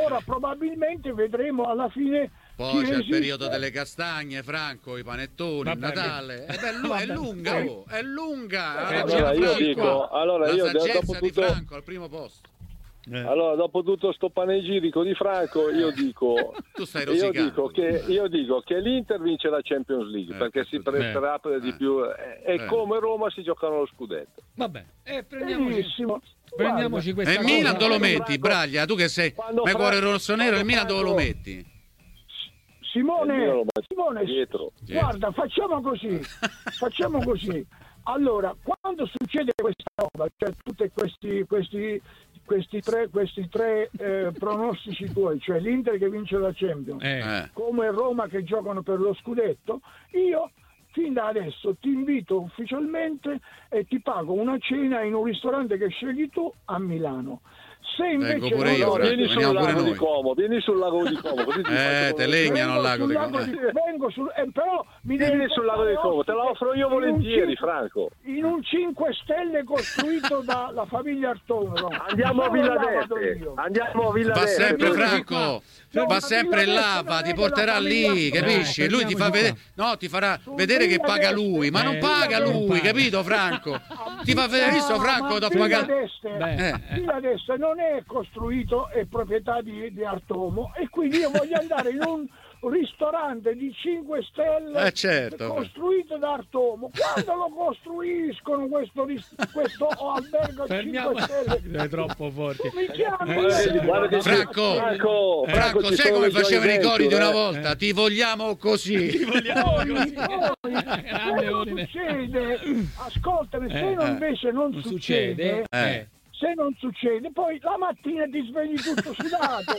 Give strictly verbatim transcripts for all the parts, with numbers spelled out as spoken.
allora probabilmente vedremo alla fine. Poi c'è il periodo delle castagne, Franco, i panettoni, Vabbè, il Natale. Eh beh, è, lu- è lunga, oh, è lunga. Ha Allora ragione io Franco. dico, allora La io saggezza dopo di tutto, Franco al primo posto. Eh. allora dopo tutto sto panegirico di Franco, io dico, Tu stai io rosicando. dico che io dico che l'Inter vince la Champions League Eh, perché si questo- presterà per eh, di più e eh. come Roma si giocano lo scudetto. Vabbè, eh, prendiamoci, Benissimo. prendiamoci E questa il cosa. Milan dove lo Quando metti, Franco- Braglia? Tu che sei quando me cuore Franco- rosso nero, il Milan dove lo quando metti? Simone, Io lo metto Simone, dietro. guarda, facciamo così, facciamo così. Allora, quando succede questa roba, cioè tutti questi, questi, questi tre, questi tre eh, pronostici tuoi, cioè l'Inter che vince la Champions, Eh. Eh. come Roma che giocano per lo scudetto, io fin da adesso ti invito ufficialmente e ti pago una cena in un ristorante che scegli tu a Milano. Se invece Vengo pure non- io, No, Franco, vieni sul veniamo pure lago di noi. Como, vieni sul lago di Como, così ti Eh, faccio te come- legnano al lago sul di lago Como. di- vengo sul eh, però mi Vieni devi sul lago di Como, te la offro io in un volentieri, cin- Franco. in un cinque stelle costruito dalla famiglia Arturo. Andiamo a Solo Villa là vado d'Este, io. andiamo a Villa Va d'Este. sempre dove- Franco, No, va ma sempre Villa là, d'Este va, non ti è porterà della lì, famiglia capisci? Arturo. Lui ti fa Fermiamoci vedere, qua. no, ti farà Su vedere che Villa paga d'Este. lui, ma non Eh, paga Villa lui, d'Este. capito Franco? Ti fa vedere, No, visto Franco, ma da Villa pagare. d'Este- Beh, Eh. Villa d'Este non è costruito, è proprietà di, di Artomo e quindi io voglio andare in un ristorante di cinque stelle Eh, certo. costruito da Artomo. Quando lo costruiscono questo, ris- questo albergo a Fermiamo. cinque stelle? È troppo forte. Tu mi chiami? Eh, Guarda che- Franco, Franco, Franco, ci sai sono come i tuoi facevano i cori di una venture, eh? volta? Ti vogliamo così. Vogliamo Poi, così. poi, Grande se non ordine. succede, ascoltami, se Eh, non eh. invece non, Non succede, succede? Eh. Eh. se non succede, poi la mattina ti svegli tutto sudato.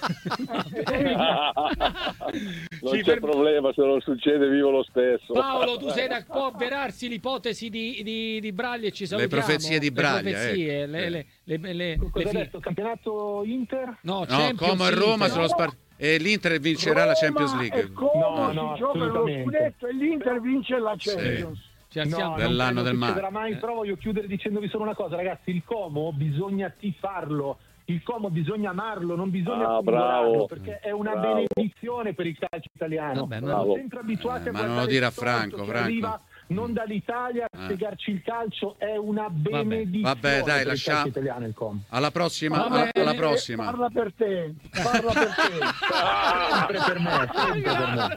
Non Ci c'è ferm- problema, se non succede vivo lo stesso. Paolo, tu sei da può avverarsi l'ipotesi di, di, di Braglia e ci salutiamo. profezie di Braglia, Le profezie, ecco. le, le, le, le, le Cosa fi- ha detto? Campionato Inter? No, No, Champions Como e Roma Inter. sono spar- e l'Inter vincerà la Champions Roma League. e Como No, no, si giocano lo assolutamente. scudetto e l'Inter vince la Champions. Ci alziamo. non Dell'anno credo del mare. succederà mai, però voglio chiudere dicendovi solo una cosa, ragazzi, il Como bisogna tifarlo, il Como bisogna amarlo, non bisogna Ah, condorarlo, bravo. perché è una Bravo. benedizione per il calcio italiano. Vabbè, ma- Siamo Bravo. sempre abituati Eh, a ma non lo guardare dire a il torto Franco, che Franco. arriva non dall'Italia a Eh. spiegarci il calcio, è una benedizione Vabbè, dai, per il lascia- calcio italiano il Como. Alla prossima, Vabbè, alla, alla Eh, prossima. Parla per te, parla per te. Sempre per me, sempre per me.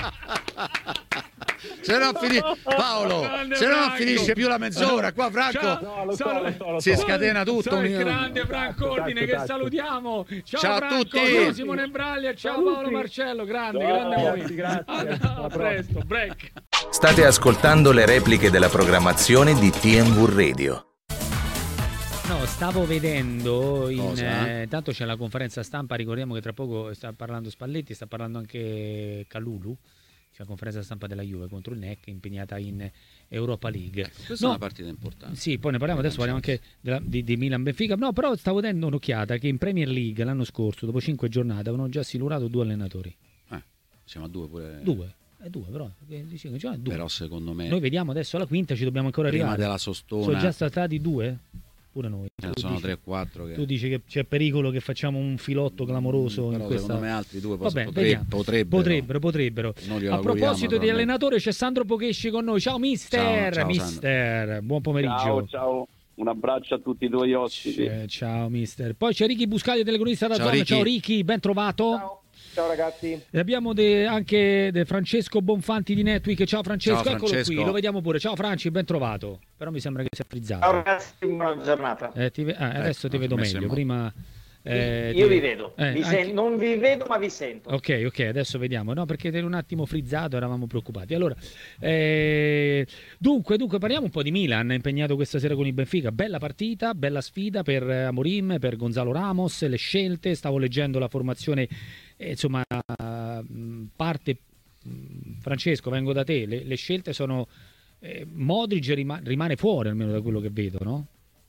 Se no fini- Paolo, Grande se no non Franco. finisce più la mezz'ora qua, Franco. Ciao. No, lo so, Salu- lo so, lo Si so. scatena tutto. Sono il un- grande Franco Ordine Tacco, che tacco. salutiamo. Ciao, Ciao a Franco, tutti. ciao Simone Braglia, ciao Saluti. Paolo Marcello, grande, Ciao, grande voi. ragazzi, grazie. A, Alla a presto, break. State ascoltando le repliche della programmazione di T M V Radio. No, stavo vedendo, in, Cosa? eh, tanto c'è la conferenza stampa, ricordiamo che tra poco sta parlando Spalletti, sta parlando anche Kalulu, c'è la conferenza stampa della Juve contro il N E C impegnata in Europa League. Questa No, è una partita importante. sì, poi ne parliamo adesso, parliamo anche della- di, di Milan-Benfica, no, però stavo dando un'occhiata che in Premier League l'anno scorso, dopo cinque giornate, avevano già silurato due allenatori. Eh, siamo a due pure. Due, è due però, che di cinque giornate, due. Però secondo me Noi vediamo adesso la quinta, ci dobbiamo ancora prima arrivare. della Sono sostona già stati due? Pure noi. ce ne Tu sono dici- tre o quattro che Tu dici che c'è pericolo che facciamo un filotto clamoroso in però questa... secondo me altri due poss- Vabbè, potre- vediamo. potrebbero. potrebbero, potrebbero. Noi glielo A auguriamo, proposito di naturalmente. allenatore c'è Sandro Pochesci con noi. Ciao mister, Ciao, ciao, mister. Buon pomeriggio. Ciao, ciao, un abbraccio a tutti i tuoi ospiti. Eh, ciao mister. Poi c'è Ricky Buscaglia, telecronista da Ciao, zona. Ricky. Ciao Ricky, ben trovato. Ciao, ciao ragazzi. E abbiamo de- anche de Francesco Bonfanti di Netweek. Ciao Francesco, Ciao, eccolo Francesco. qui, lo vediamo pure. Ciao Franci, ben trovato. Però mi sembra che sia frizzato. Ciao ragazzi, buona giornata. Eh, ti ve- ah, adesso ti ho vedo messo in meglio. moto. Prima eh, Io ti- vi vedo, eh, vi anche- sen- non vi vedo ma vi sento. Ok, ok, adesso vediamo, no? Perché eri un attimo frizzato, eravamo preoccupati. Allora, eh, dunque, dunque, parliamo un po' di Milan, impegnato questa sera con il Benfica. Bella partita, bella sfida per eh, Amorim, per Gonzalo Ramos, le scelte. Stavo leggendo la formazione, eh, insomma, mh, parte. mh, Francesco, vengo da te. Le, le scelte sono. Eh, Modric rima- rimane fuori, almeno da quello che vedo, no?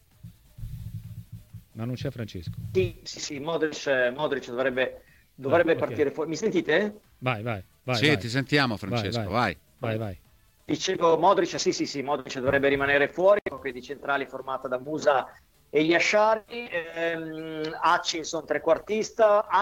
Ma non c'è Francesco. Sì, sì, sì, Modric, Modric dovrebbe, dovrebbe Ah, ok. partire fuori. Mi sentite? Vai, vai, vai. Sì, vai. ti sentiamo Francesco, Vai, vai. Vai, vai. Dicevo Modric, sì, sì, sì, Modric dovrebbe rimanere fuori, coppia di centrali formata da Musa e Yashari, ehm, Hutchinson trequartista,